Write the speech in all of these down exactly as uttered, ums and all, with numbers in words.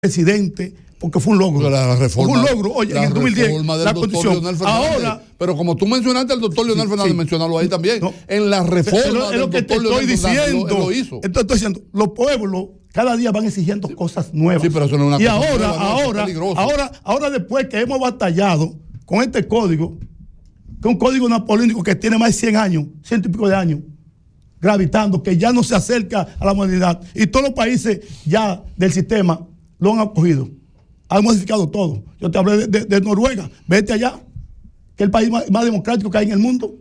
presidente, porque fue un logro. La reforma, fue un logro. Oye, en el dos mil diez, la constitución. Ahora, pero como tú mencionaste al doctor Leonel sí, Fernández, sí. mencionalo ahí también. No, en la reforma es lo que te estoy diciendo. Lo, lo hizo. Entonces estoy diciendo, los pueblos cada día van exigiendo sí. cosas nuevas. Sí, pero eso no es una y cosa ahora, nueva, ahora, no, ahora, ahora después que hemos batallado con este código, que es un código napoleónico que tiene más de cien años, ciento y pico de años, gravitando, que ya no se acerca a la modernidad. Y todos los países ya del sistema lo han acogido. Han modificado todo. Yo te hablé de, de, de Noruega. Vete allá, que es el país más, más democrático que hay en el mundo.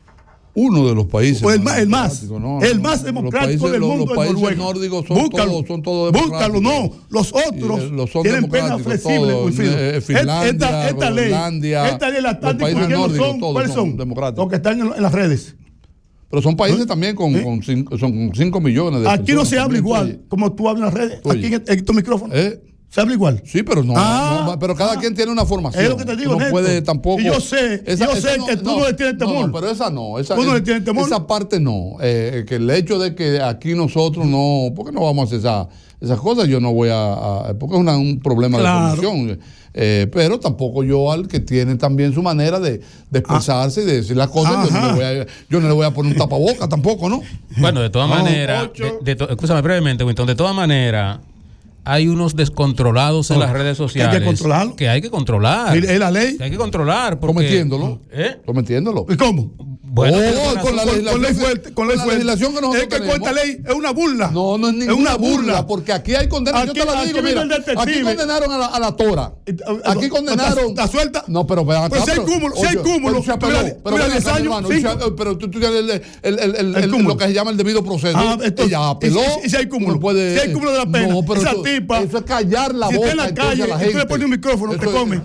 Uno de los países. O el más, el más, no, el más democrático países, del mundo. Los países Noruega. nórdicos son búscalo, todos, son todos democráticos. Búscalo, no. Los otros los son tienen penas flexibles. Eh, Finlandia, esta, esta ley, esta ley la están discutiendo son, ¿cuáles son? Democráticos. Los que están en, en las redes. Pero son países ¿Eh? también con, ¿Eh? con, cinco, son con cinco millones de Aquí personas. no se habla igual oye. como tú hablas en las redes. Oye. Aquí en estos micrófonos. ¿Eh? ¿Se habla igual? Sí, pero no, ah, no pero cada ah, quien tiene una formación. Es lo que te digo, no Néstor. puede tampoco. Y yo sé, esa, yo esa sé no, que tú no, no le tienes temor. No, pero esa no. Esa, tú no le tienes temor. Esa parte no. Eh, que el hecho de que aquí nosotros no. ¿Por qué no vamos a hacer esa, esas cosas? Yo no voy a. a porque es una, un problema claro. de formación. Eh, pero tampoco yo al que tiene también su manera de, de expresarse ah. y de decir las cosas. Yo no, le voy a, yo no le voy a poner un tapaboca tampoco, ¿no? Bueno, de todas no. maneras. De, de to, escúchame brevemente, Winston. De todas maneras. Hay unos descontrolados en no, las redes sociales. ¿Que hay que controlarlo? Que hay que controlar. ¿Es la ley? Que hay que controlar. Porque, cometiéndolo. ¿Eh? Cometiéndolo. ¿Y cómo? Bueno, oh, con, con, la con, con, ley fuerte, con, con la legislación que nosotros es que tenemos. Con esta ley es una burla. No, no es ninguna es una burla, burla, porque aquí hay condenas. Yo te la digo, mira, aquí condenaron a la, a la Tora. Aquí condenaron. ¿Está suelta? No, pero vean acá. Pero si hay cúmulo, si hay cúmulo. Pero diez años. Pero tú tienes lo que se llama el debido proceso. Ella apeló. Y si hay cúmulo. Si hay cúmulo de la pena. Esa tipa. Eso es callar la boca. Si está en la calle y tú le pones un micrófono, te come.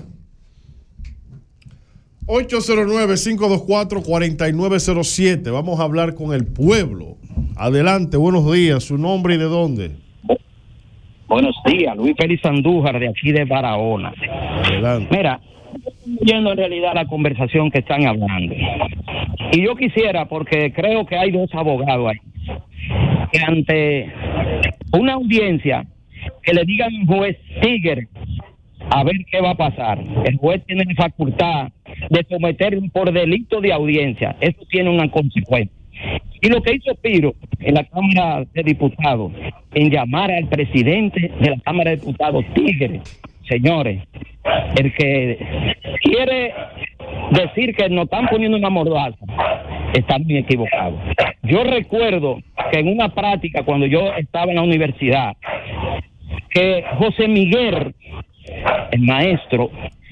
ocho cero nueve, cinco dos cuatro, cuatro nueve cero siete. Vamos a hablar con el pueblo. Adelante, buenos días. ¿Su nombre y de dónde? Buenos días, Luis Félix Andújar, de aquí de Barahona. Adelante. Mira, viendo en realidad la conversación que están hablando. Y yo quisiera, porque creo que hay dos abogados ahí, que ante una audiencia que le digan al juez Tigre a ver qué va a pasar. El juez tiene la facultad de someter por delito de audiencia. Eso tiene una consecuencia. Y lo que hizo Piro en la Cámara de Diputados, en llamar al presidente de la Cámara de Diputados Tigre, señores, el que quiere decir que nos están poniendo una mordaza, está muy equivocado. Yo recuerdo que en una práctica, cuando yo estaba en la universidad, que José Miguel, el maestro,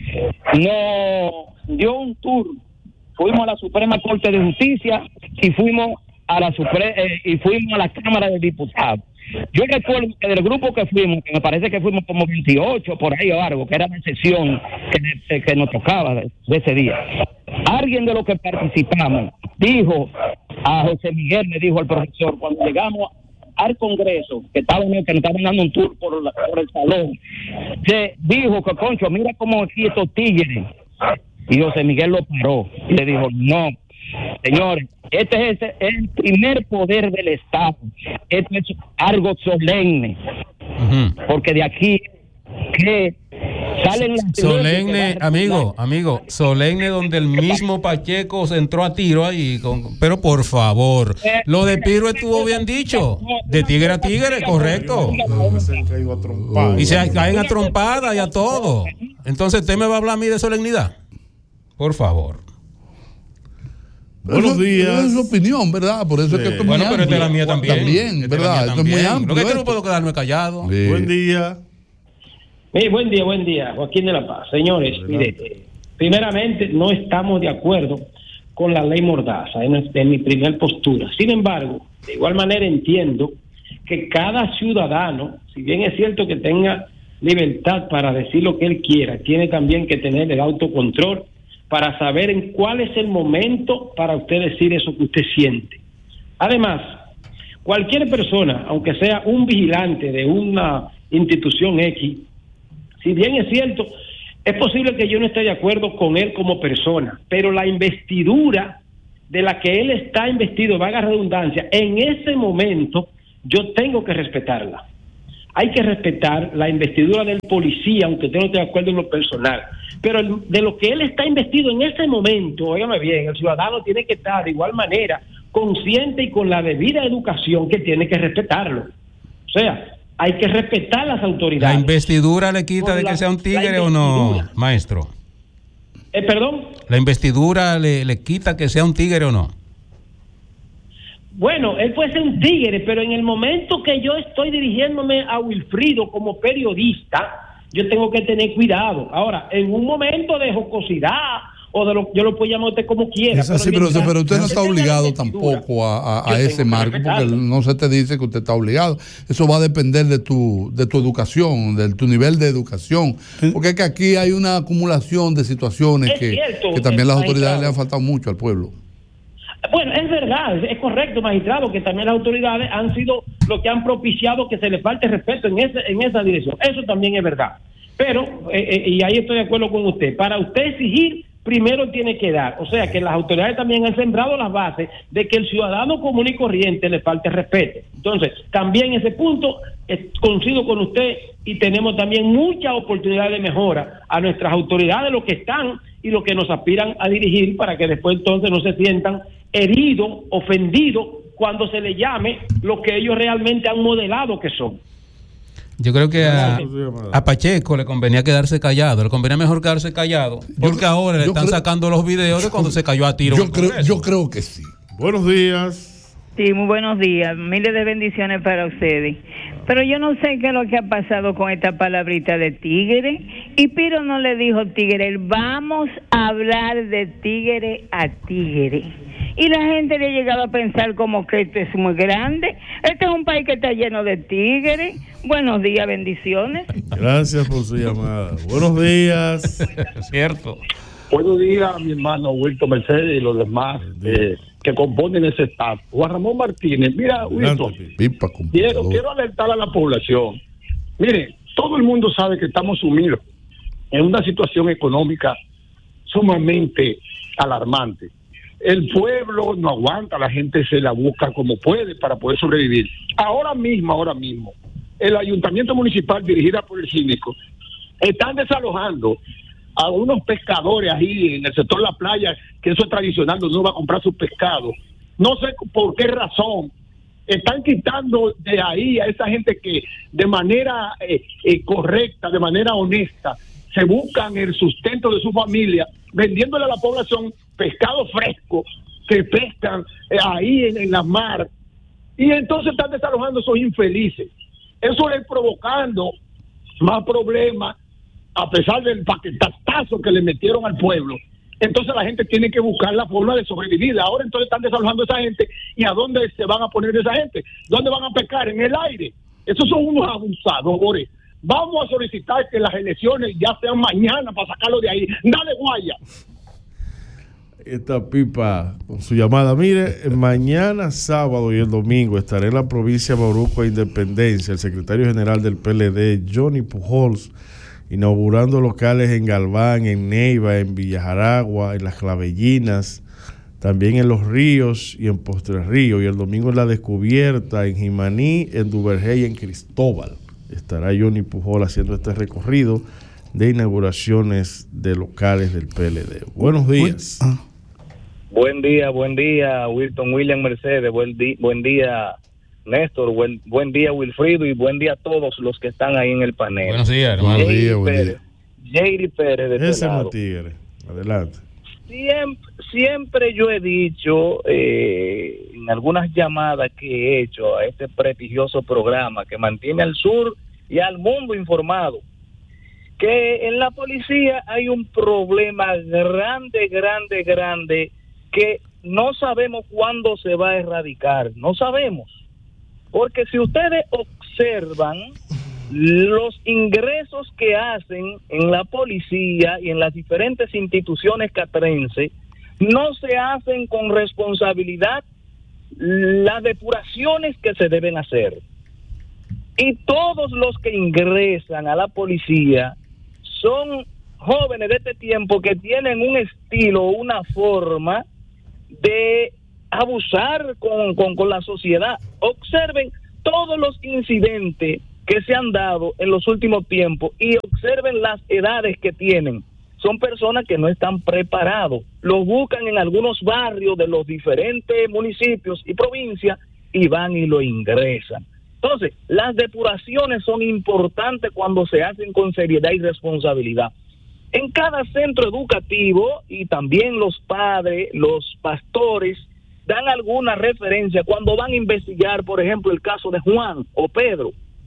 nos dio un tour. Fuimos a la Suprema Corte de Justicia y fuimos a la Supre- eh, y fuimos a la Cámara de Diputados. Yo recuerdo que del grupo que fuimos, que me parece que fuimos como veintiocho por ahí o algo, que era la sesión que, que nos tocaba de, de ese día. Alguien de los que participamos dijo a José Miguel, le dijo al profesor, cuando llegamos al Congreso, que estaban que nos estaban dando un tour por, la, por el salón, se dijo que, concho, mira cómo aquí estos tigres. Y José Miguel lo paró y le dijo, no, señores, este es el primer poder del Estado. Esto es algo solemne. Uh-huh. Porque de aquí que salen las solemne, amigo, amigo, solemne donde el mismo Pacheco se entró a tiro ahí, con, pero por favor, lo de Piro estuvo bien dicho, de tigre a tigre, correcto. Y se caen a trompada y a todo. Entonces, ¿usted me va a hablar a mí de solemnidad? Por favor. Buenos días. Es su opinión, ¿verdad? Por eso sí. es que esto es bueno, muy pero esta es la mía también. También, ¿verdad? Esto es muy amplio. Lo que es que no puedo quedarme callado. Sí. Buen día. Sí, buen día, buen día. Joaquín de la Paz. Señores, mire, eh, primeramente no estamos de acuerdo con la ley Mordaza, en, en mi primer postura. Sin embargo, de igual manera entiendo que cada ciudadano, si bien es cierto que tenga libertad para decir lo que él quiera, tiene también que tener el autocontrol para saber en cuál es el momento para usted decir eso que usted siente. Además, cualquier persona, aunque sea un vigilante de una institución X, si bien es cierto, es posible que yo no esté de acuerdo con él como persona, pero la investidura de la que él está investido, valga redundancia, en ese momento yo tengo que respetarla. hay que respetar la investidura del policía, aunque usted no esté de acuerdo en lo personal. Pero el, de lo que él está investido en ese momento, óigame bien, el ciudadano tiene que estar de igual manera consciente y con la debida educación que tiene que respetarlo. O sea, hay que respetar las autoridades. ¿La investidura le quita Por de la, que sea un tigre o no, maestro? Eh, ¿Perdón? ¿La investidura le, le quita que sea un tigre o no? Bueno, él puede ser un tigre, pero en el momento que yo estoy dirigiéndome a Wilfrido como periodista, yo tengo que tener cuidado. Ahora, en un momento de jocosidad o de lo, yo lo puedo llamar usted como quiera. Es así, pero, pero, pero usted no está obligado tampoco a, a, a ese marco, porque no se te dice que usted está obligado. Eso va a depender de tu, de tu educación, de tu nivel de educación, porque es que aquí hay una acumulación de situaciones que, cierto, que también las autoridades le han faltado mucho al pueblo. Bueno, es verdad, es correcto, magistrado, que también las autoridades han sido lo que han propiciado que se le falte respeto en ese, en esa dirección. Eso también es verdad. Pero, eh, eh, y ahí estoy de acuerdo con usted, para usted exigir, primero tiene que dar. O sea, que las autoridades también han sembrado las bases de que el ciudadano común y corriente le falte respeto. Entonces, también ese punto, eh, coincido con usted, y tenemos también muchas oportunidades de mejora a nuestras autoridades, los que están y los que nos aspiran a dirigir, para que después entonces no se sientan heridos, ofendidos, cuando se les llame lo que ellos realmente han modelado que son. Yo creo que a, a Pacheco le convenía quedarse callado, le convenía mejor quedarse callado, porque yo, ahora le están creo, sacando los videos de cuando se cayó a tiro. Yo, creo, yo creo que sí. Buenos días. Sí, muy buenos días, miles de bendiciones para ustedes. Pero yo no sé qué es lo que ha pasado con esta palabrita de tigre. Y Piro no le dijo tigre, vamos a hablar de tigre a tigre. Y la gente le ha llegado a pensar como que este es muy grande. Este es un país que está lleno de tigres. Buenos días, bendiciones. Gracias por su llamada. Buenos días. Es cierto. Buenos días, mi hermano Wilton Mercedes y los demás eh, que componen ese staff. Juan Ramón Martínez, mira, Wilton, quiero, quiero alertar a la población. Mire, todo el mundo sabe que estamos sumidos en una situación económica sumamente alarmante. El pueblo no aguanta, la gente se la busca como puede para poder sobrevivir. Ahora mismo, ahora mismo, el ayuntamiento municipal dirigida por el síndico están desalojando a unos pescadores ahí en el sector de la playa, que eso es tradicional, donde uno va a comprar su pescado. No sé por qué razón están quitando de ahí a esa gente que de manera eh, eh, correcta, de manera honesta, se buscan el sustento de su familia, vendiéndole a la población pescado fresco que pescan eh, ahí en, en la mar, y entonces están desalojando a esos infelices. Eso es provocando más problemas, a pesar del paquetazo que le metieron al pueblo. Entonces la gente tiene que buscar la forma de sobrevivir. Ahora entonces están desalojando a esa gente. ¿Y a dónde se van a poner esa gente? ¿Dónde van a pescar? En el aire. Esos son unos abusadores. Vamos a solicitar que las elecciones ya sean mañana para sacarlo de ahí. Dale, guaya. Esta pipa con su llamada. Mire, mañana sábado y el domingo estaré en la provincia de Bauruco e Independencia. El secretario general del P L D, Johnny Pujols, inaugurando locales en Galván, en Neiva, en Villa Jaragua, en Las Clavellinas, también en Los Ríos y en Postre Río. Y el domingo en La Descubierta, en Jimaní, en Duvergé y en Cristóbal. Estará Johnny Pujol haciendo este recorrido de inauguraciones de locales del P L D. Buenos días. Buen día, buen día, Wilton William Mercedes. Buen, di- buen día, Néstor. Buen, buen día, Wilfrido. Y buen día a todos los que están ahí en el panel. Buenos días, hermano. Buenos días, buen día. Jairi Pérez, de Ese este lado. no tigre. Adelante. Siempre, siempre yo he dicho eh, en algunas llamadas que he hecho a este prestigioso programa que mantiene al sur y al mundo informado, que en la policía hay un problema grande, grande, grande, que no sabemos cuándo se va a erradicar, no sabemos, porque si ustedes observan los ingresos que hacen en la policía y en las diferentes instituciones catrenses, no se hacen con responsabilidad las depuraciones que se deben hacer. Y todos los que ingresan a la policía son jóvenes de este tiempo que tienen un estilo, una forma de abusar con, con, con la sociedad. Observen todos los incidentes que se han dado en los últimos tiempos y observen las edades que tienen. Son personas que no están preparados. Los buscan en algunos barrios de los diferentes municipios y provincias y van y lo ingresan. Entonces, las depuraciones son importantes cuando se hacen con seriedad y responsabilidad. En cada centro educativo, y también los padres, los pastores, dan alguna referencia cuando van a investigar, por ejemplo, el caso de Juan o Pedro.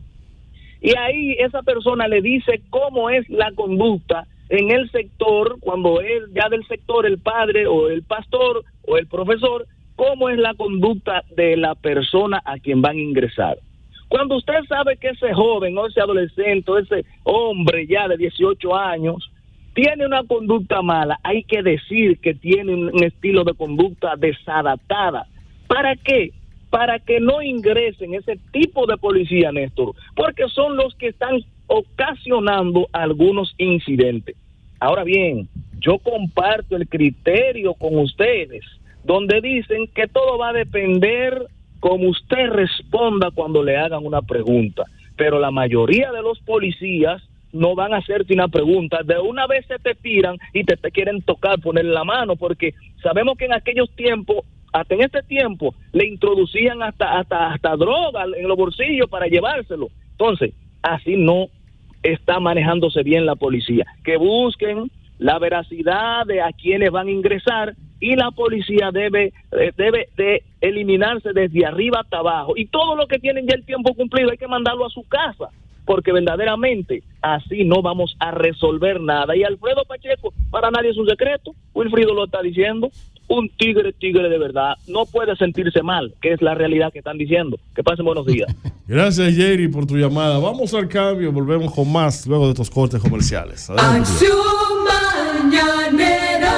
Y ahí esa persona le dice cómo es la conducta en el sector, cuando es ya del sector el padre o el pastor o el profesor, cómo es la conducta de la persona a quien van a ingresar. Cuando usted sabe que ese joven o ese adolescente o ese hombre ya de dieciocho años tiene una conducta mala, hay que decir que tiene un estilo de conducta desadaptada. ¿Para qué? Para que no ingresen ese tipo de policía, Néstor, porque son los que están ocasionando algunos incidentes. Ahora bien, yo comparto el criterio con ustedes, donde dicen que todo va a depender como usted responda cuando le hagan una pregunta, pero la mayoría de los policías no van a hacerte una pregunta, de una vez se te tiran y te, te quieren tocar, ponerle la mano, porque sabemos que en aquellos tiempos, hasta en este tiempo, le introducían hasta, hasta, hasta droga en los bolsillos para llevárselo. Entonces, así no está manejándose bien la policía. Que busquen la veracidad de a quienes van a ingresar y la policía debe, eh, debe de eliminarse desde arriba hasta abajo. Y todo lo que tienen ya el tiempo cumplido hay que mandarlo a su casa, porque verdaderamente así no vamos a resolver nada. Y Alfredo Pacheco, para nadie es un secreto, Wilfrido lo está diciendo, un tigre, tigre de verdad, no puede sentirse mal, que es la realidad que están diciendo. Que pasen buenos días. Gracias, Jerry, por tu llamada. Vamos al cambio, volvemos con más luego de estos cortes comerciales. Adelante. Acción Mañanera.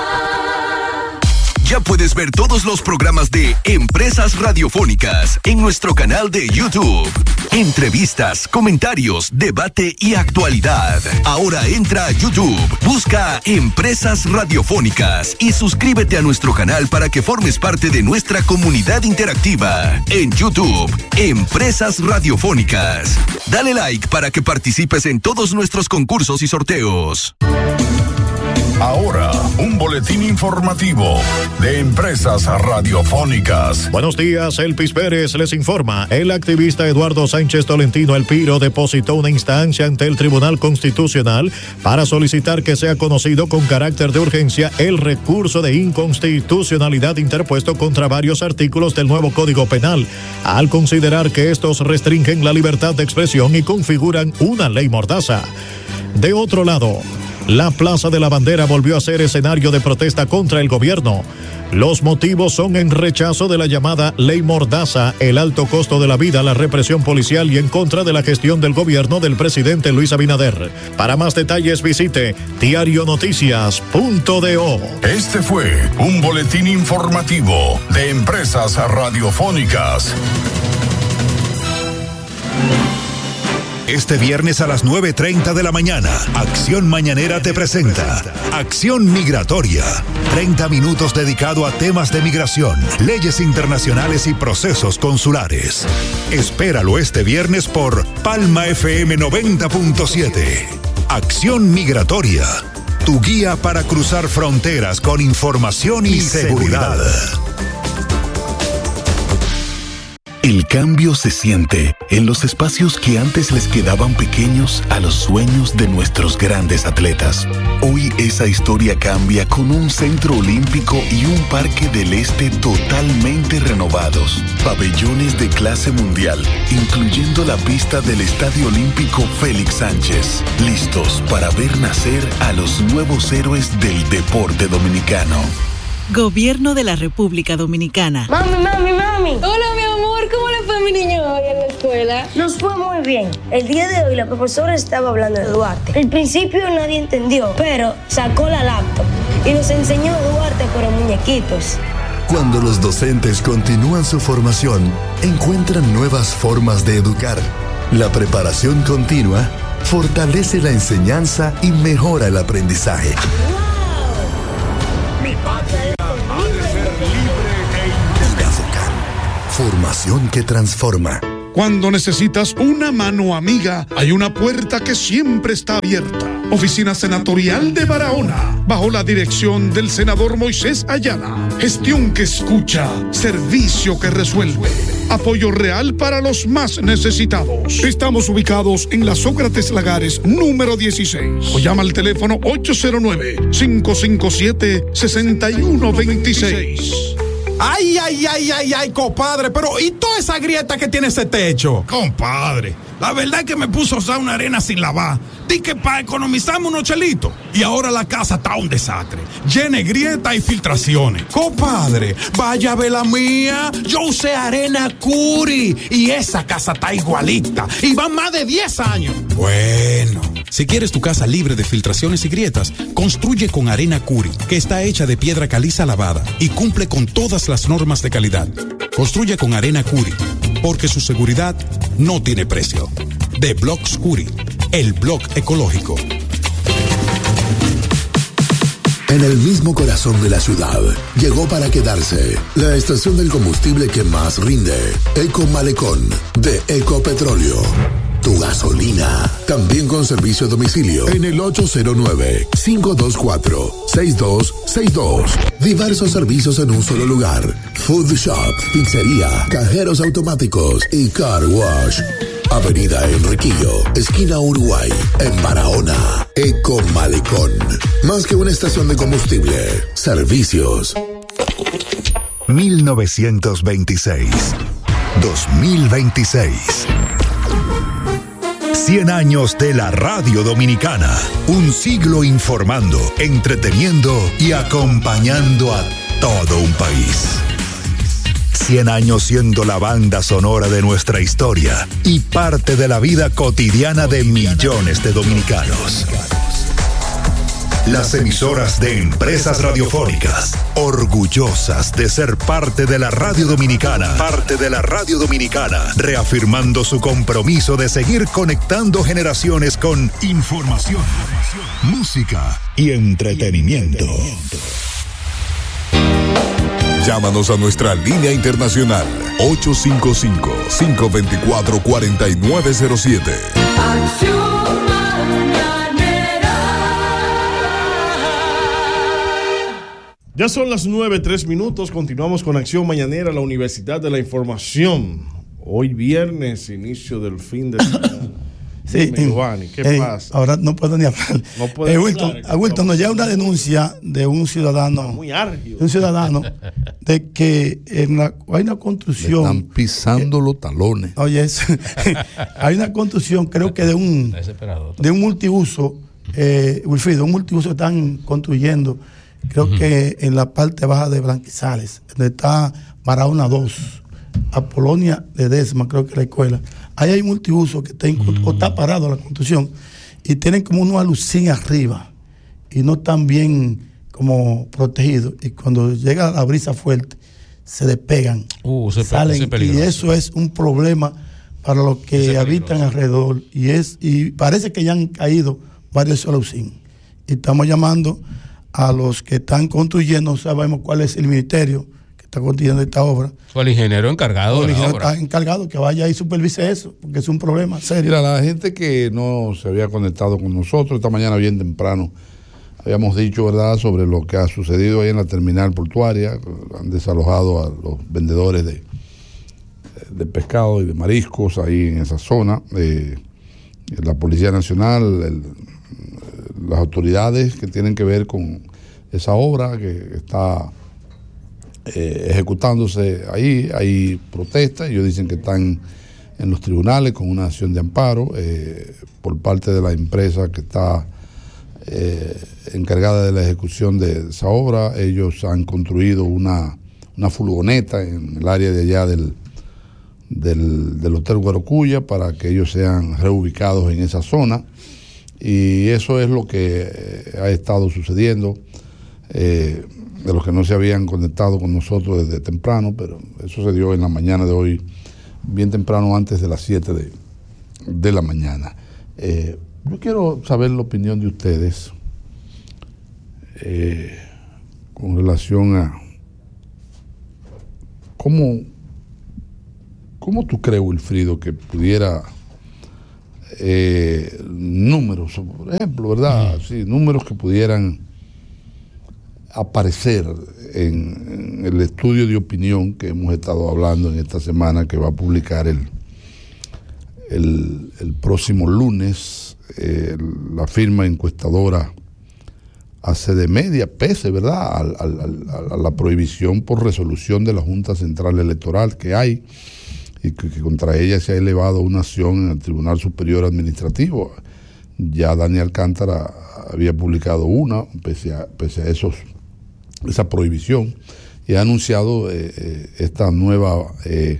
Ya puedes ver todos los programas de Empresas Radiofónicas en nuestro canal de YouTube. Entrevistas, comentarios, debate y actualidad. Ahora entra a YouTube, busca Empresas Radiofónicas y suscríbete a nuestro canal para que formes parte de nuestra comunidad interactiva. En YouTube, Empresas Radiofónicas. Dale like para que participes en todos nuestros concursos y sorteos. Ahora, un boletín informativo de Empresas Radiofónicas. Buenos días, Elpis Pérez les informa. El activista Eduardo Sánchez Tolentino El Piro depositó una instancia ante el Tribunal Constitucional para solicitar que sea conocido con carácter de urgencia el recurso de inconstitucionalidad interpuesto contra varios artículos del nuevo Código Penal, al considerar que estos restringen la libertad de expresión y configuran una ley mordaza. De otro lado, la Plaza de la Bandera volvió a ser escenario de protesta contra el gobierno. Los motivos son en rechazo de la llamada Ley Mordaza, el alto costo de la vida, la represión policial y en contra de la gestión del gobierno del presidente Luis Abinader. Para más detalles visite diario noticias punto do. Este fue un boletín informativo de Empresas Radiofónicas. Este viernes a las nueve treinta de la mañana, Acción Mañanera te presenta Acción Migratoria. treinta minutos dedicado a temas de migración, leyes internacionales y procesos consulares. Espéralo este viernes por Palma F M noventa punto siete. Acción Migratoria, tu guía para cruzar fronteras con información y, y seguridad. El cambio se siente en los espacios que antes les quedaban pequeños a los sueños de nuestros grandes atletas. Hoy esa historia cambia con un centro olímpico y un parque del este totalmente renovados. Pabellones de clase mundial, incluyendo la pista del Estadio Olímpico Félix Sánchez. Listos para ver nacer a los nuevos héroes del deporte dominicano. Gobierno de la República Dominicana. Mami, mami, mami. Hola, mi amor. ¿Cómo le fue a mi niño hoy en la escuela? Nos fue muy bien. El día de hoy la profesora estaba hablando de Duarte. Al principio nadie entendió, pero sacó la laptop y nos enseñó Duarte pero muñequitos. Cuando los docentes continúan su formación, encuentran nuevas formas de educar. La preparación continua fortalece la enseñanza y mejora el aprendizaje. Formación que transforma. Cuando necesitas una mano amiga, hay una puerta que siempre está abierta. Oficina Senatorial de Barahona, bajo la dirección del senador Moisés Ayala. Gestión que escucha, servicio que resuelve. Apoyo real para los más necesitados. Estamos ubicados en la Sócrates Lagares, número dieciséis. O llama al teléfono ocho cero nueve, cinco cinco siete, seis uno dos seis. Ay, ay, ay, ay, ay, compadre, pero ¿y toda esa grieta que tiene ese techo? Compadre, la verdad es que me puso a usar una arena sin lavar. Di que para economizarme unos chelitos. Y ahora la casa está un desastre. Llena de grietas y filtraciones. Compadre, vaya a ver la mía. Yo usé arena Curi y esa casa está igualita. Y van más de diez años. Bueno, si quieres tu casa libre de filtraciones y grietas, construye con arena Curi, que está hecha de piedra caliza lavada y cumple con todas las normas de calidad. Construye con arena Curi, porque su seguridad no tiene precio. De Blocks Curi, el blog ecológico. En el mismo corazón de la ciudad, llegó para quedarse la estación del combustible que más rinde, Eco Malecón, de Ecopetróleo. Tu gasolina, también con servicio a domicilio en el ocho cero nueve, cinco dos cuatro, seis dos seis dos. Diversos servicios en un solo lugar. Food Shop, pizzería, cajeros automáticos y car wash. Avenida Enriquillo, esquina Uruguay, en Barahona. Eco Malecón. Más que una estación de combustible, servicios. mil novecientos veintiséis. dos mil veintiséis. cien años de la radio dominicana. Un siglo informando, entreteniendo y acompañando a todo un país. cien años siendo la banda sonora de nuestra historia y parte de la vida cotidiana de millones de dominicanos. Las emisoras de Empresas Radiofónicas, orgullosas de ser parte de la radio dominicana, parte de la radio dominicana, reafirmando su compromiso de seguir conectando generaciones con información, música y entretenimiento. Llámanos a nuestra línea internacional ocho cinco cinco, cinco dos cuatro, cuatro nueve cero siete. Acción Mañanera. Ya son las nueve, tres minutos. Continuamos con Acción Mañanera, la Universidad de la Información. Hoy viernes, inicio del fin de semana. Sí, Dime, Giovanni, ¿qué eh, pasa? Ahora no puedo ni hablar. No puedo eh, hablar, Wilton, es a Wilton no, nos llega una denuncia de un ciudadano, muy argio. de un ciudadano, de que en la, hay una construcción. Le están pisando eh, los talones. Oye, es, hay una construcción, creo que de un, de un multiuso, eh, Wilfrido, un multiuso que están construyendo, creo uh-huh. que en la parte baja de Blanquizales, donde está Barahona dos, Apolonia de Desma, creo que es la escuela. Ahí hay multiuso que está, mm. o está parado la construcción y tienen como unos alucín arriba y no están bien como protegidos. Y cuando llega la brisa fuerte, se despegan, uh, se salen. pe- y eso es un problema para los que habitan alrededor. Y es y parece que ya han caído varios alucín. Y estamos llamando a los que están construyendo, no sabemos cuál es el ministerio está construyendo esta obra. O el ingeniero encargado o el de la ingeniero obra. está encargado que vaya y supervise eso, porque es un problema serio. Mira, la gente que no se había conectado con nosotros, esta mañana bien temprano, habíamos dicho, ¿verdad?, sobre lo que ha sucedido ahí en la terminal portuaria. Han desalojado a los vendedores de, de pescado y de mariscos ahí en esa zona. Eh, la Policía Nacional, el, las autoridades que tienen que ver con esa obra que está Eh, ejecutándose ahí, hay protestas, ellos dicen que están en los tribunales con una acción de amparo eh, por parte de la empresa que está eh, encargada de la ejecución de esa obra. Ellos han construido una, una furgoneta en el área de allá del, del, del Hotel Guarocuya para que ellos sean reubicados en esa zona, y eso es lo que eh, ha estado sucediendo. Eh, de los que no se habían conectado con nosotros desde temprano, pero eso se dio en la mañana de hoy, bien temprano, antes de las siete de, de la mañana. Eh, yo quiero saber la opinión de ustedes eh, con relación a cómo, ¿cómo tú crees, Wilfrido, que pudiera eh, números, por ejemplo, ¿verdad? Sí, números que pudieran aparecer en, en el estudio de opinión que hemos estado hablando en esta semana, que va a publicar el, el, el próximo lunes eh, la firma encuestadora A C D Media, pese, ¿verdad?, al, al, al, a la prohibición por resolución de la Junta Central Electoral que hay y que, que contra ella se ha elevado una acción en el Tribunal Superior Administrativo. Ya Dani Alcántara había publicado una, pese a, pese a esos, esa prohibición, y ha anunciado eh, eh, esta nueva eh,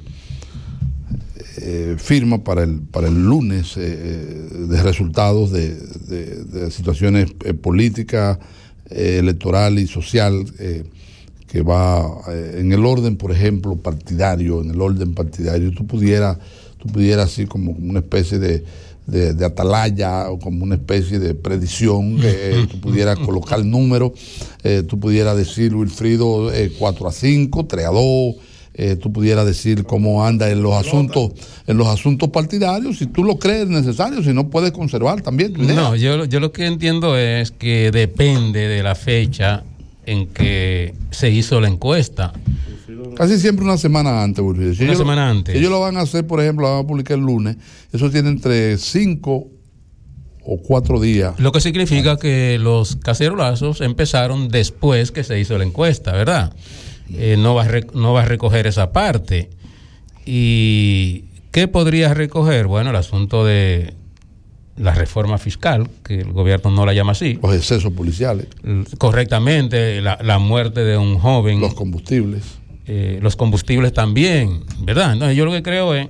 eh, firma para el, para el lunes eh, de resultados de, de, de situaciones eh, políticas, eh, electoral y social, eh, que va eh, en el orden, por ejemplo, partidario, en el orden partidario, tú pudieras, tú pudieras así como una especie de, de, de atalaya o como una especie de predicción, eh, tú pudieras colocar números, eh, tú pudieras decir, Wilfrido, eh, cuatro a cinco, tres a dos, eh, tú pudieras decir cómo anda en los asuntos, en los asuntos partidarios, si tú lo crees necesario, si no puedes conservar también tu idea. No, yo, yo lo que entiendo es que depende de la fecha en que se hizo la encuesta. Casi siempre una semana antes, Wilfrido. Si una semana lo, antes. Si ellos lo van a hacer, por ejemplo, lo van a publicar el lunes, eso tiene entre cinco o cuatro días. Lo que significa que los cacerolazos empezaron después que se hizo la encuesta, ¿verdad? Eh, no, va a rec- no va a recoger esa parte. ¿Y qué podría recoger? Bueno, el asunto de la reforma fiscal, que el gobierno no la llama así. Los excesos policiales. Correctamente, la, la muerte de un joven. Los combustibles. Eh, los combustibles también, ¿verdad? Entonces yo lo que creo es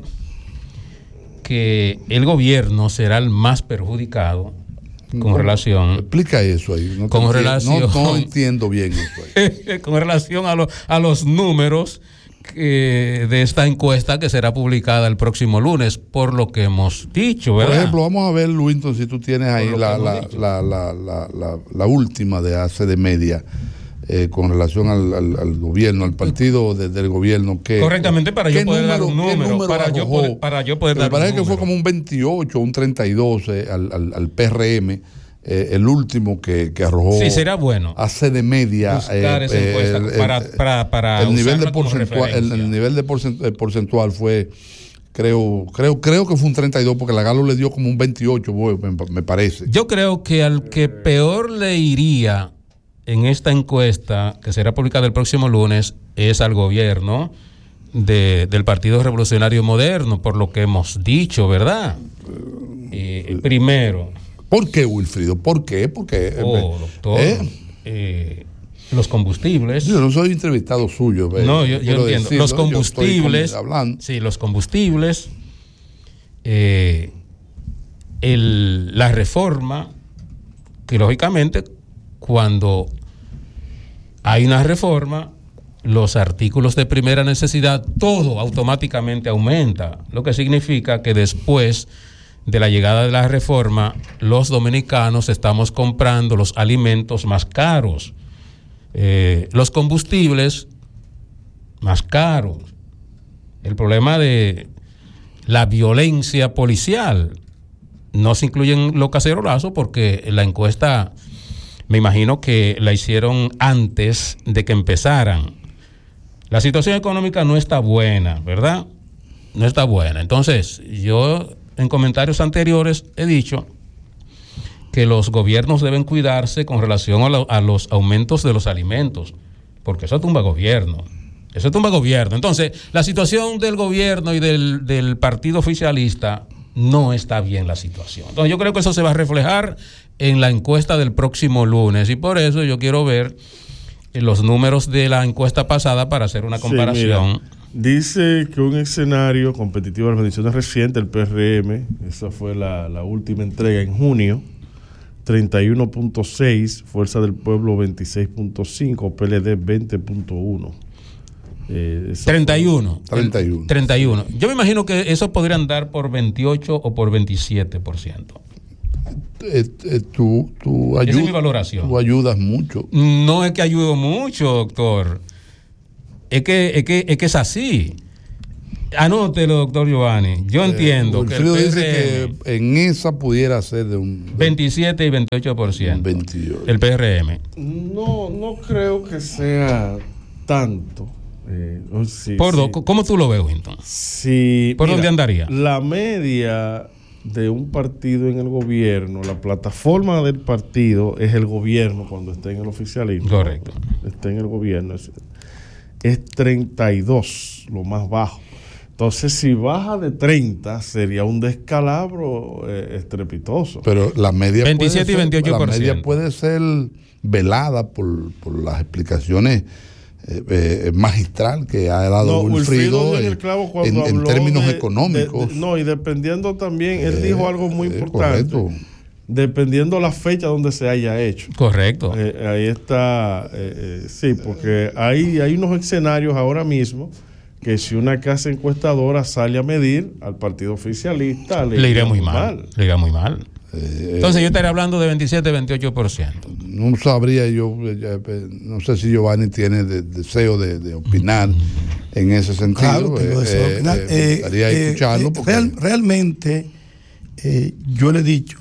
que el gobierno será el más perjudicado con no, relación. Explica eso ahí. No con entiendo, relación. No, no entiendo bien eso ahí. Con relación a, lo, a los números que, de esta encuesta que será publicada el próximo lunes, por lo que hemos dicho, ¿verdad? Por ejemplo, vamos a ver, Luinton, si tú tienes ahí la, la, la, la, la, la, la última de A C D Media. Eh, con relación al, al, al gobierno, al partido de, del gobierno, que correctamente, para yo poder número, dar un número, número para, yo poder, para yo poder dar me parece un que número. Fue como un veintiocho, un treinta y dos eh, al, al, al P R M, eh, el último que, que arrojó. Sí, será bueno A C D Media buscar eh, esa encuesta el, para, para, para el nivel de porcentual, el, el nivel de porcentual fue, creo, creo, creo que fue un treinta y dos, porque la Galo le dio como un veintiocho, me, me parece. Yo creo que al que peor le iría en esta encuesta, que será publicada el próximo lunes, es al gobierno de, del Partido Revolucionario Moderno, por lo que hemos dicho, ¿verdad? Eh, primero. ¿Por qué, Wilfrido? ¿Por qué? Porque, oh, doctor, ¿eh? Eh, los combustibles. Yo no soy entrevistado suyo. No, yo, yo entiendo. Decirlo, los combustibles. Sí, los combustibles. Eh, el, la reforma, que lógicamente, cuando hay una reforma, los artículos de primera necesidad, todo automáticamente aumenta, lo que significa que después de la llegada de la reforma, los dominicanos estamos comprando los alimentos más caros, eh, los combustibles más caros, el problema de la violencia policial. No se incluyen los cacerolazos porque la encuesta, me imagino que la hicieron antes de que empezaran. La situación económica no está buena, ¿verdad? No está buena. Entonces, yo en comentarios anteriores he dicho que los gobiernos deben cuidarse con relación a, lo, a los aumentos de los alimentos, porque eso tumba gobierno. Eso tumba gobierno. Entonces, la situación del gobierno y del, del partido oficialista no está bien la situación. Entonces, yo creo que eso se va a reflejar en la encuesta del próximo lunes, y por eso yo quiero ver los números de la encuesta pasada para hacer una comparación. Sí, dice que un escenario competitivo de las mediciones recientes, el P R M, esa fue la, la última entrega en junio, treinta y uno punto seis, Fuerza del Pueblo veintiséis punto cinco, P L D veinte punto uno. Eh, treinta y uno. treinta y uno. treinta y uno. Yo me imagino que eso podría andar por veintiocho o por veintisiete por ciento. Eh, eh, tú, tú ayud- Esa es mi valoración. Tú ayudas mucho. No es que ayudo mucho, doctor. Es que es, que, es, que es así. Anótelo, doctor Giovanni. Yo entiendo eh, que el P R M, dice que en esa pudiera ser de un veintisiete y veintiocho por ciento. veintiocho. El P R M. No, no creo que sea tanto. Eh, sí, Por sí. do, ¿Cómo tú lo ves, Winton? Sí, ¿Por mira, dónde andaría? La media de un partido en el gobierno, la plataforma del partido es el gobierno cuando está en el oficialismo. Correcto. Está en el gobierno. Es, es treinta y dos, lo más bajo. Entonces, si baja de treinta, sería un descalabro eh, estrepitoso. Pero la media veintisiete y veintiocho por ciento. La media puede ser velada por, por las explicaciones eh, eh, magistral que ha dado No, Wilfrido, Wilfrido eh, en, el clavo cuando en, en habló términos de- económicos. de- de- no, y dependiendo también, él Eh, dijo algo muy eh, importante. correcto. Dependiendo la fecha donde se haya hecho. Correcto. Eh, ahí está, eh, eh, sí, porque hay, hay unos escenarios ahora mismo que si una casa encuestadora sale a medir al partido oficialista, le, Le irá muy mal. Le irá muy mal. Eh, Entonces yo estaría hablando de veintisiete y veintiocho por ciento. No sabría yo, eh, eh, no sé si Giovanni tiene de- deseo de, de opinar en ese sentido. Claro, tengo eh, deseo de eh, opinar. eh, Eh, me gustaría eh, escucharlo. eh, porque- real- realmente, eh, yo le he dicho,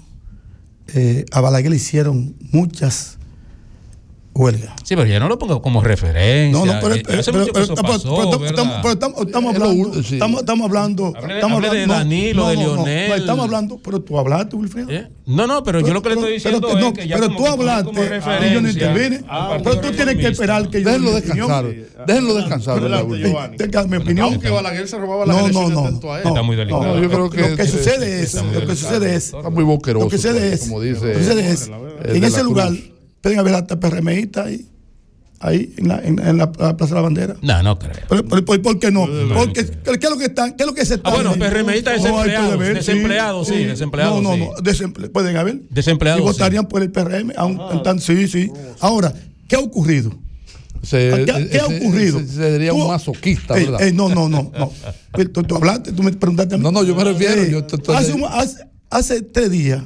eh, a Balaguer le hicieron muchas huelgas. Sí, pero ya no lo pongo como referencia. No, no, pero, Eh, pero- hace pero- mucho que pero- eso pero- pasó, pero- ¿verdad? estamos- pero estamos- estamos Es lo hablando, ul- sí. estamos, estamos hablando, Hable- estamos hable de hablando, no, Danilo, de no, no, no, Lionel. no, estamos hablando, pero tú hablaste, Wilfrido. ¿Eh? No, no, pero, yo lo que le estoy diciendo pero, es no, que ya pero como tú que pongo hablaste como y yo no referencia intervine. al Ah, Partido pero tú tienes que Reformista. esperar que yo Déjenlo dé mi descansar. opinión. Déjenlo descansar. Adelante, ¿verdad? Giovanni. Tenga mi opinión. Aunque Balaguer se robaba la No, elección no, no, atento a él. Está muy delicado. No, yo creo que- lo que sucede es, está muy lo que delicado, sucede es, Está muy boqueroso, lo que sucede es, como dice, lo que sucede es, el en de ese la lugar Cruz. pueden haber hasta PRMistas ahí, ahí en la, en, en la Plaza de la Bandera. No, no creo. Pero, pero, ¿por, por qué no? Porque, ¿qué es lo que están? ¿Qué es lo que se está? Ah, bueno, PRMistas No, ahí desempleados, puede haber, desempleados, sí, desempleados, No, no, sí. no, desemple- pueden haber. Desempleados, Y votarían por el P R M, aun, tan- sí, sí. Ahora, ¿qué ha ocurrido? Se- ¿Qué, qué ha ese- ocurrido? ese sería Tú- un masoquista, Ey, ¿verdad? ey, no, no, no, no. Tú, tú hablaste, tú me preguntaste a mí. No, no, yo me refiero, Ey, yo te estoy- hace, un- hace, hace tres días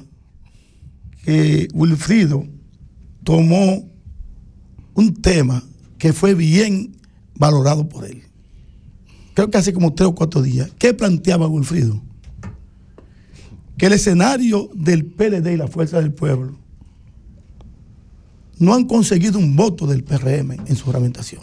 que Wilfrido tomó un tema que fue bien valorado por él. Creo que hace como tres o cuatro días. ¿Qué planteaba Wilfrido? Que el escenario del P L D y la Fuerza del Pueblo no han conseguido un voto del P R M en su juramentación.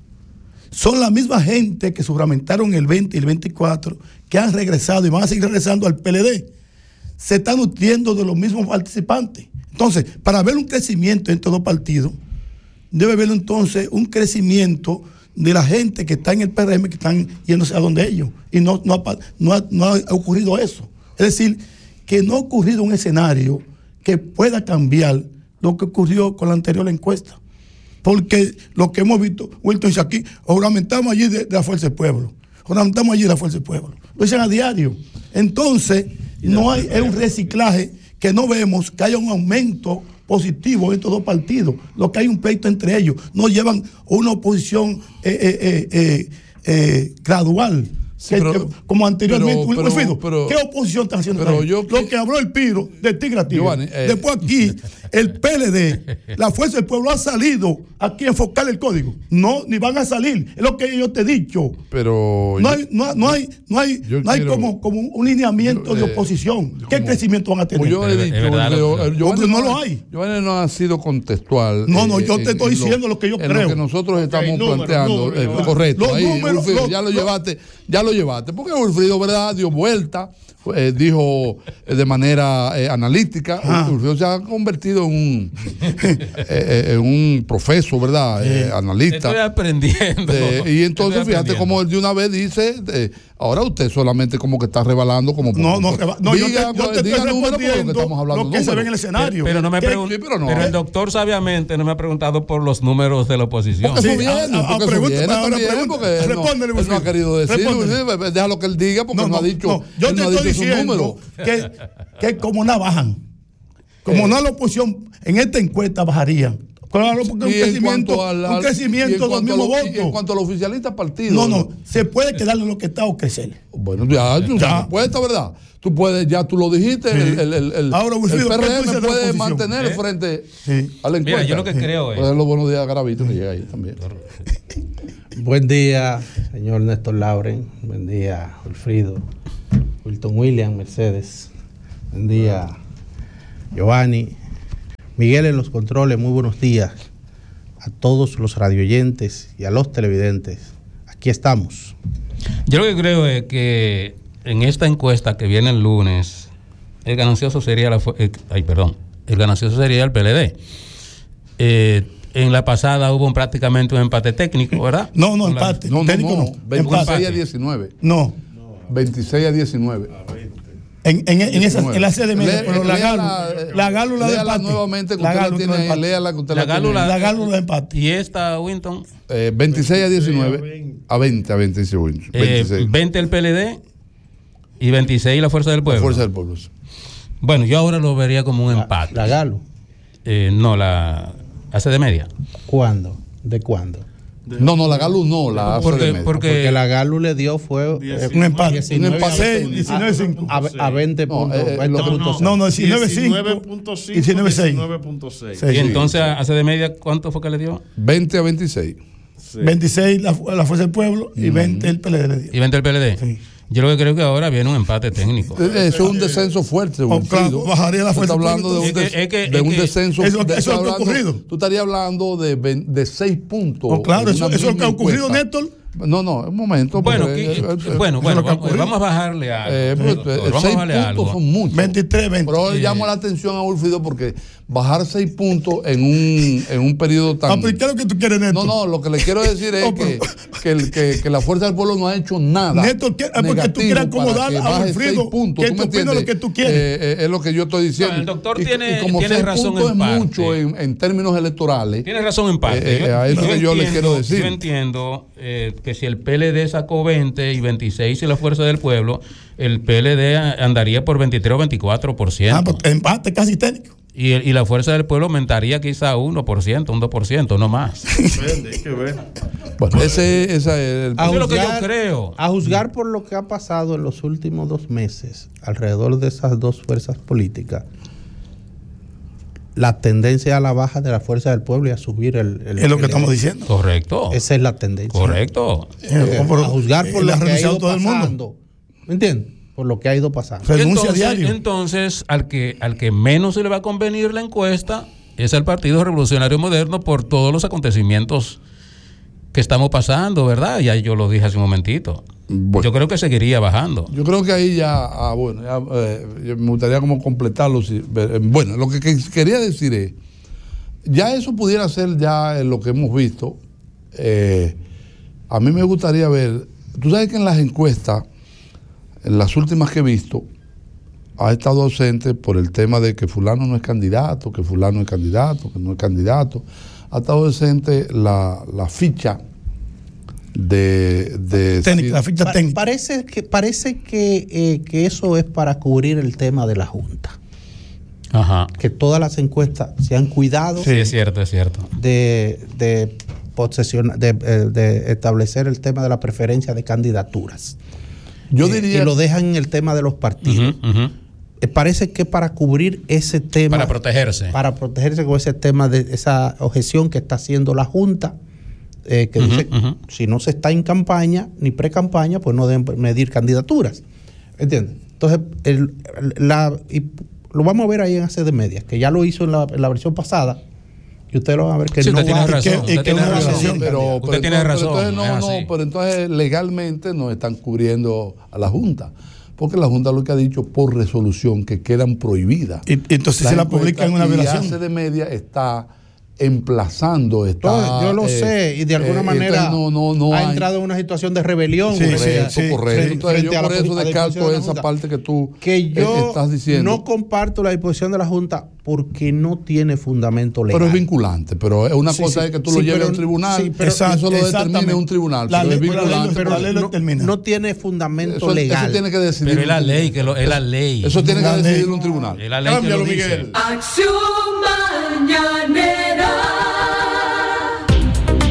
Son la misma gente que juramentaron el veinte y el veinticuatro, que han regresado y van a seguir regresando al P L D. Se están nutriendo de los mismos participantes. Entonces, para ver un crecimiento entre dos partidos, debe haber entonces un crecimiento de la gente que está en el P R M, que están yéndose a donde ellos. Y no, no, ha, pa- no ha- no ha ocurrido eso. Es decir, que no ha ocurrido un escenario que pueda cambiar lo que ocurrió con la anterior encuesta. Porque lo que hemos visto, Wilton dice aquí, juramentamos allí de, de la Fuerza del Pueblo. Juramentamos allí de la Fuerza del Pueblo. Lo dicen a diario. Entonces, no hay, es un reciclaje que no vemos que haya un aumento positivo en estos dos partidos. Lo que hay un pleito entre ellos. No llevan una oposición eh, eh, eh, eh, eh, gradual. Sí, que- pero- que- como anteriormente, pero- Wilfrido, pero- ¿qué oposición están haciendo? pero ahí? yo Lo que habló el Piro de tigre a tigre. Giovanni, eh, Después aquí, el P L D, la Fuerza del Pueblo ha salido aquí a enfocar el código. No, ni van a salir. Es lo que yo te he dicho. Pero No yo- hay, no, no hay, no hay, yo no hay quiero- como, como un lineamiento yo, de eh, oposición. ¿Qué como- crecimiento van a como tener? yo he dicho, Es verdad, yo- lo- Giovanni Porque no lo hay. Giovanni no ha sido contextual. No, no, eh, yo te en- estoy en diciendo lo que yo en creo. lo que nosotros estamos número, planteando. número, eh, Giovanni. correcto, Los ahí, números, Wilfrido, los- ya lo los- llevaste, ya lo llevaste. Porque Wilfrido, ¿verdad? Dio vuelta, eh, dijo eh, de manera eh, analítica. Ah. Wilfrido se ha convertido en un, eh, eh, en un profeso, ¿verdad? Eh, analista. Estoy aprendiendo. Eh, y entonces Estoy fíjate aprendiendo. cómo él de una vez dice, eh, ahora usted solamente como que está rebalando como... No, no, reba- no, yo te- diga, yo te diga estoy números porque lo que respondiendo estamos hablando lo que se números. ve en el escenario. Pero no me ¿Qué- pregun- sí, pero no. pero el doctor sabiamente no me ha preguntado por los números de la oposición. Porque eso Sí, viene, a- a- porque eso pregunta- viene ahora también, pregunta- porque él no, respóndele, él no ha Wilfrido. querido decirlo, Respóndele. déjalo que él diga porque no, ha dicho, no. Yo él te no ha estoy dicho su diciendo número. que, que como no bajan. Como Eh. no la oposición, en esta encuesta bajarían. Claro, porque un Y en crecimiento, cuanto al- un al- crecimiento y en de los cuanto a mismos los- y En votos. cuanto a los oficialistas partidos. No, no, se puede quedar en lo que está o crecer. Bueno, ya, ya. Ya. Respuesta, ¿verdad? Tú puedes, ya tú lo dijiste, Sí. el, el, el, el, Ahora, Wilfrido, el ¿qué tú P R dices M de la puede oposición? mantener ¿Eh? frente Sí. a la encuesta. Mira, yo lo que creo es- Puede dar los buenos días a Garavito que llega ahí también. Buen día, señor Néstor Lauren. Buen día, Wilfrido. Wilton William, Mercedes. Buen día, Giovanni. Miguel en los controles, muy buenos días a todos los radioyentes y a los televidentes. Aquí estamos. Yo lo que creo es que en esta encuesta que viene el lunes, el ganancioso sería la, eh, ay, perdón, el ganancioso sería el P L D. Eh, en la pasada hubo un, prácticamente un empate técnico, ¿verdad? No, no, empate. No, no, técnico no. no. veintiséis a diecinueve. No. veintiséis a diecinueve. En, en, en, esa, en la sede media, Le, pero la Galo, la Galo la de empate. Nuevamente, que la usted Galo la tiene ahí, léala que usted la la Galo tiene. la, la Galo la empate. ¿Y esta, Winton? Eh, veintiséis a diecinueve. A veinte, a veinte, dice Winton. Eh, veinte el P L D y veintiséis la Fuerza del Pueblo. La Fuerza del Pueblo, sí. Bueno, yo ahora lo vería como un La, empate. ¿La Galo? Eh, no, la A C de media. ¿Cuándo? ¿De cuándo? No, no, la Galu no, la porque, A C de media. Porque, porque la Galu le dio fue eh, un empate. diecinueve, un empate. diecinueve cinco. A, a veinte puntos. No, eh, no, no, no, diecinueve punto cinco. diecinueve punto seis. Y entonces a C de media, ¿cuánto fue que le dio? veinte a veintiséis. Sí. veintiséis la, la Fuerza del Pueblo y mm. veinte el P L D. ¿Y veinte el P L D? Sí. Yo lo que creo que ahora viene un empate técnico. Eso es un descenso fuerte. Oh, claro, bajaría la fuerza. Está hablando de un, des, es que, es de un descenso. Eso, de, eso es lo que ha ocurrido. Tú estarías hablando de, de seis puntos. Oh, claro, eso, eso es lo que ha ocurrido, Néstor. No, no, un momento. Bueno, porque, que, eh, bueno, bueno vamos, vamos a bajarle a algo. Eh, pues, eh, vamos a bajarle algo. Son muchos. veintitrés, veinte. Pero ahora eh. llamo la atención a Ulfido porque bajar seis puntos en un, en un periodo tan. ¿Qué es lo que tú quieres, Néstor? No, no, lo que le quiero decir es oh, que, que, el, que, que la Fuerza del Pueblo no ha hecho nada. Néstor, ¿qué? Porque tú quieres acomodar a Ulfido. Puntos, que tú opinas lo que tú quieres. Eh, eh, es lo que yo estoy diciendo. No, el doctor y, tiene, y como tiene razón en es parte. mucho en, en términos electorales. Tiene razón en parte. Eh, eh, a eso yo que yo entiendo, le quiero decir. Yo entiendo eh, que si el P L D sacó veinte y veintiséis y la Fuerza del Pueblo, el P L D andaría por veintitrés o veinticuatro por ciento. Ah, pues empate casi técnico. Y, y la Fuerza del Pueblo aumentaría quizá uno por ciento, un dos por ciento, no más. Hay que ver. Bueno, ese, ese es el... a juzgar, lo que yo creo. A juzgar por lo que ha pasado en los últimos dos meses alrededor de esas dos fuerzas políticas, la tendencia a la baja de la Fuerza del Pueblo y a subir el... el es lo que estamos diciendo. Correcto. Esa es la tendencia. Correcto. Eh, a juzgar por lo que ha ido todo pasando. El mundo. ¿Me entiendes? Por lo que ha ido pasando. Entonces, entonces al que al que menos se le va a convenir la encuesta es al Partido Revolucionario Moderno por todos los acontecimientos que estamos pasando, ¿verdad? Ya yo lo dije hace un momentito. Bueno, yo creo que seguiría bajando. Yo creo que ahí ya, ah, bueno, ya, eh, me gustaría como completarlo. Si, eh, bueno, lo que, que quería decir es, ya eso pudiera ser ya lo que hemos visto. Eh, a mí me gustaría ver, tú sabes que en las encuestas, en las últimas que he visto, ha estado ausente por el tema de que fulano no es candidato, que fulano es candidato, que no es candidato. Ha estado ausente la, la ficha de, de técnica, la ficha técnica. Parece que, parece que, eh, que eso es para cubrir el tema de la Junta. Ajá. Que todas las encuestas se han cuidado. Sí, es cierto, es cierto. De, de, posesión, de, de establecer el tema de la preferencia de candidaturas. Yo eh, diría. Y lo dejan en el tema de los partidos. Uh-huh, uh-huh. Eh, parece que para cubrir ese tema. Para protegerse. Para protegerse con ese tema de esa objeción que está haciendo la Junta. Eh, que uh-huh, dice, uh-huh. si no se está en campaña ni pre-campaña, pues no deben medir candidaturas. ¿Entiendes? Entonces, el, la, y lo vamos a ver ahí en A C de Media, que ya lo hizo en la, en la versión pasada, y ustedes lo van a ver que sí, no usted va tiene razón, y que, usted y que tiene no razón, razón, pero, pero, usted pero tiene entonces, razón. Pero entonces, no, no, pero entonces legalmente no están cubriendo a la Junta. Porque la Junta lo que ha dicho por resolución que quedan prohibidas. Y, y entonces la se la publica en una violación. Y A C de Media está emplazando, está, entonces, yo lo eh, sé, y de alguna eh, manera no, no, no ha hay, entrado en una situación de rebelión. Sí, correcto, sí, correcto. Entonces, yo por la, eso descarto esa parte que tú que yo estás diciendo. No comparto la disposición de la Junta porque no tiene fundamento legal. Pero es vinculante, pero una sí, cosa sí, es que tú sí, lo lleves a un tribunal, sí, pero, y eso lo determine un tribunal. La pero ley, es vinculante, pero la ley lo determina. No, no tiene fundamento eso, legal. Eso tiene que decidir. Pero es la ley, que lo, es la ley. Eso tiene que decidir un tribunal. Es la ley. Cámbialo, Miguel. Acción mañanera. La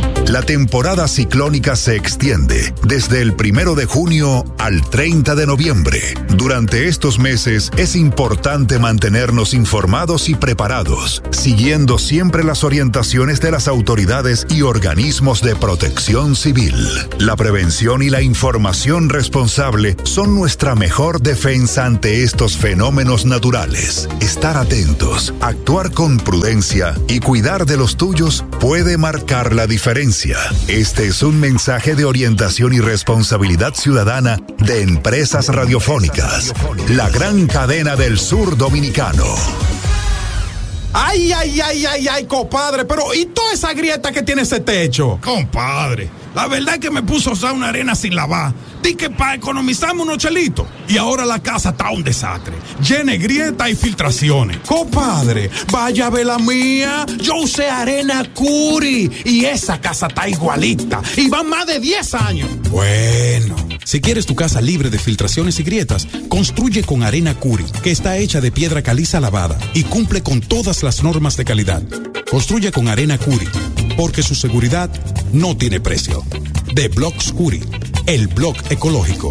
La temporada ciclónica se extiende desde el primero de junio al treinta de noviembre. Durante estos meses es importante mantenernos informados y preparados, siguiendo siempre las orientaciones de las autoridades y organismos de protección civil. La prevención y la información responsable son nuestra mejor defensa ante estos fenómenos naturales. Estar atentos, actuar con prudencia y cuidar de los tuyos puede marcar la diferencia. Este es un mensaje de orientación y responsabilidad ciudadana de Empresas Radiofónicas, la gran cadena del sur dominicano. Ay, ay, ay, ay, ay, compadre, pero ¿y toda esa grieta que tiene ese techo? Compadre, la verdad es que me puso a usar una arena sin lavar. Di que para economizarme unos chelitos. Y ahora la casa está un desastre. Llena de grietas y filtraciones. Compadre, vaya a ver la mía. Yo usé arena Curi y esa casa está igualita. Y van más de diez años. Bueno, si quieres tu casa libre de filtraciones y grietas, construye con arena Curi, que está hecha de piedra caliza lavada y cumple con todas las normas de calidad. Construye con arena Curi, porque su seguridad no tiene precio. De Blocks Curi, el blog ecológico.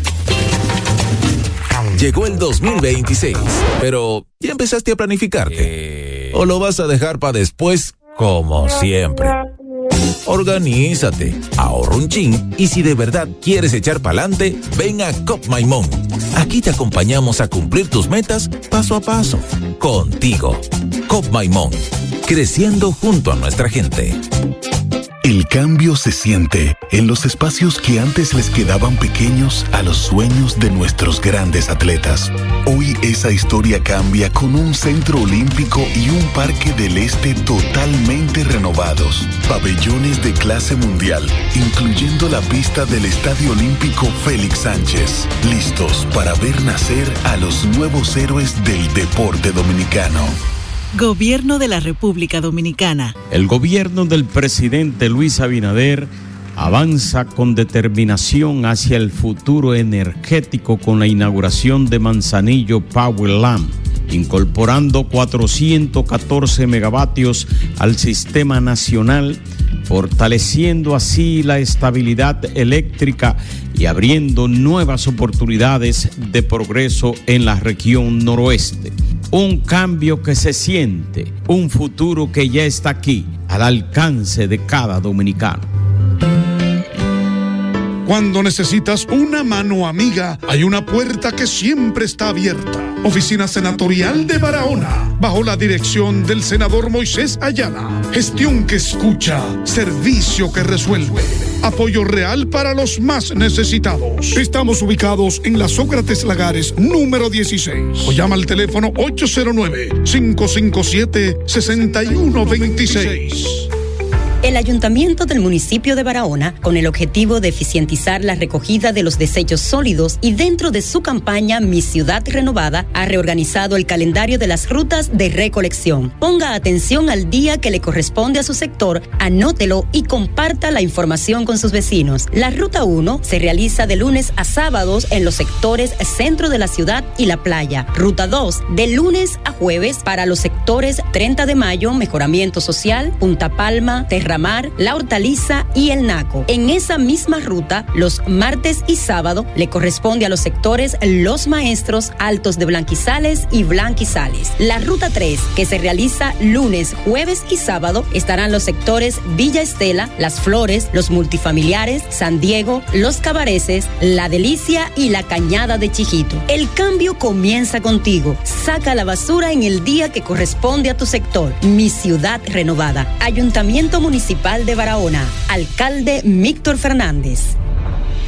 Llegó el dos mil veintiséis, pero ¿ya empezaste a planificarte? Eh... ¿O lo vas a dejar para después, como siempre? Organízate, ahorra un chin y si de verdad quieres echar pa'lante, ven a Cop Maimón. Aquí te acompañamos a cumplir tus metas paso a paso. Contigo, Cop Maimón, creciendo junto a nuestra gente. El cambio se siente en los espacios que antes les quedaban pequeños a los sueños de nuestros grandes atletas. Hoy esa historia cambia con un centro olímpico y un parque del este totalmente renovados. Pabellones de clase mundial, incluyendo la pista del Estadio Olímpico Félix Sánchez. Listos para ver nacer a los nuevos héroes del deporte dominicano. Gobierno de la República Dominicana. El gobierno del presidente Luis Abinader avanza con determinación hacia el futuro energético con la inauguración de Manzanillo Powerland, incorporando cuatrocientos catorce megavatios al sistema nacional, fortaleciendo así la estabilidad eléctrica y abriendo nuevas oportunidades de progreso en la región noroeste. Un cambio que se siente, un futuro que ya está aquí, al alcance de cada dominicano. Cuando necesitas una mano amiga, hay una puerta que siempre está abierta. Oficina Senatorial de Barahona, bajo la dirección del senador Moisés Ayala. Gestión que escucha, servicio que resuelve. Apoyo real para los más necesitados. Estamos ubicados en la Sócrates Lagares, número dieciséis. O llama al teléfono ocho cero nueve, cinco cinco siete, seis uno dos seis. El Ayuntamiento del municipio de Barahona, con el objetivo de eficientizar la recogida de los desechos sólidos y dentro de su campaña Mi Ciudad Renovada, ha reorganizado el calendario de las rutas de recolección. Ponga atención al día que le corresponde a su sector, anótelo y comparta la información con sus vecinos. La Ruta uno se realiza de lunes a sábados en los sectores centro de la ciudad y la playa. Ruta dos, de lunes a jueves para los sectores treinta de mayo, Mejoramiento Social, Punta Palma, Terra Ramar, La Hortaliza y El Naco. En esa misma ruta, los martes y sábado le corresponde a los sectores Los Maestros, Altos de Blanquizales y Blanquizales. La ruta tres, que se realiza lunes, jueves y sábado, estarán los sectores Villa Estela, Las Flores, Los Multifamiliares, San Diego, Los Cabareces, La Delicia y La Cañada de Chijito. El cambio comienza contigo. Saca la basura en el día que corresponde a tu sector. Mi Ciudad Renovada. Ayuntamiento Municipal Municipal de Barahona. Alcalde Víctor Fernández.